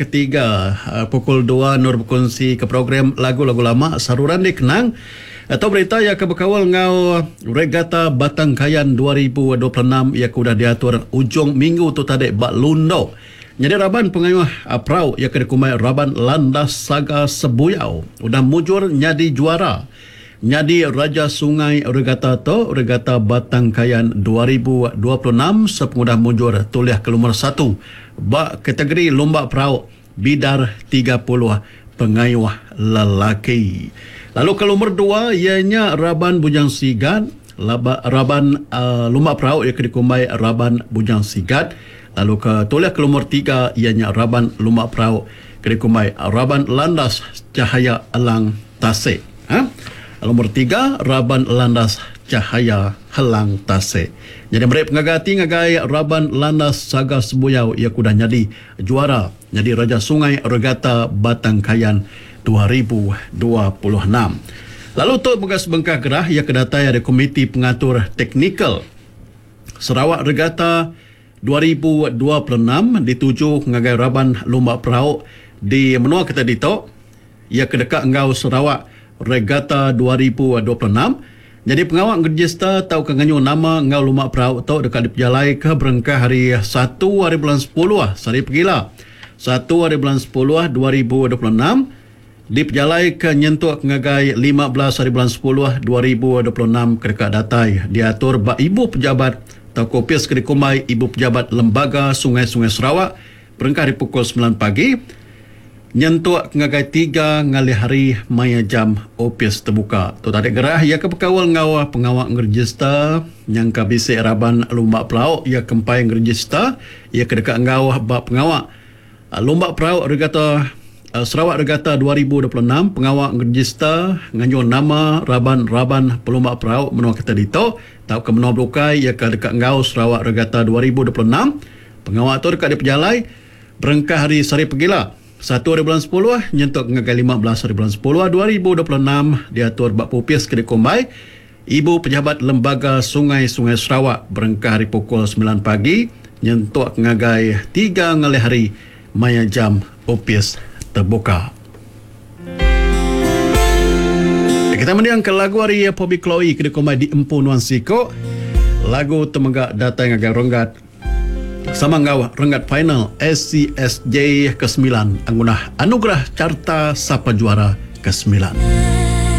ketiga pukul 2 Nur berkongsi ke program lagu-lagu lama saluran dikenang atau berita yang kebekawal ngau regata Batangkayan 2026 yang sudah diatur ujung minggu tu tadi bak lundo. Jadi raban pengayuh prau yang kedekumai raban landas saga sebuyau udah mujur nyadi juara. Nyadi Raja Sungai Regata to Regata Batangkayan 2026 sepengudah mujur tuliah ke nomor 1 bak kategori lomba perahu bidar 30 pengayuh lelaki. Lalu ke nomor 2 ianya Raban Bujang Sigat, Raban lomba perahu yang dikumai Raban Bujang Sigat. Lalu ke tuliah ke nomor 3 ianya Raban lomba perahu dikumai Raban Landas Cahaya Elang Tasik. Nomor 3, Raban Landas Cahaya Helang Tasik. Jadi mereka pengagati ngagai Raban Landas Saga Sebuyau ia kudah jadi juara. Jadi Raja Sungai Regata Batangkayan 2026. Lalu tu begas bengkah gerah ia kedatai ada Komiti Pengatur Teknikal Sarawak Regata 2026 dituju ngagai Raban Lomba Perahu di menua kita dito ia kedekat engau Sarawak Regata 2026. Jadi pengawak register tahu kenganyu nama ngau lomba perahu tu dekat diperjalai ke berengkah hari 1 hari bulan 10 sari pergilah 1 hari bulan 10 2026 diperjalai ke nyentuh ngagai 15 hari bulan 10 2026 ke dekat datai diatur bak ibu pejabat atau kopis kedikumai ibu pejabat lembaga Sungai-Sungai Sarawak berengkah di pukul 9 pagi nyentuh ngagai 3 ngali hari maya jam opis terbuka. Tu tadi gerah ia kepekawal ngawah pengawak ngeregister yang kabisi Raban lomba perahu ia kempai ngeregister ia kedekat ngawah bak pengawak lomba perahu regata Sarawak Regata 2026 pengawak ngeregister nganyo nama Raban pelomba perahu menua kita dito tau ke menua blokai ia kedekat ngau Sarawak Regata 2026 pengawak tu dekat diperjalai berengkah hari sari pergilah 1 hari bulan 10 nyentuk ngagai 15 hari bulan 10 2026 diatur bak pupis ke dikombai ibu pejabat lembaga Sungai-Sungai Sarawak berengkah hari pukul 9 pagi nyentuk ngagai 3 ngali hari maya jam opis terbuka. Kita mendiang ke lagu hari Pobi Chloe ke dikombai di Empu Nuan Siko lagu temenggak datang ngagai ronggat sama ngawah renggat final SCSJ ke-9 angunah anugerah carta sapa juara ke-9.